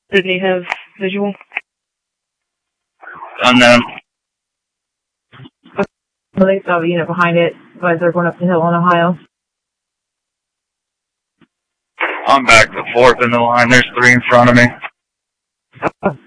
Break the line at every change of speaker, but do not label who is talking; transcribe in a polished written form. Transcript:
Do they have visual?
Unknown.
Well, they saw the unit behind it, but they're going up the hill on Ohio.
I'm back to 4th in the line. There's 3 in front of me.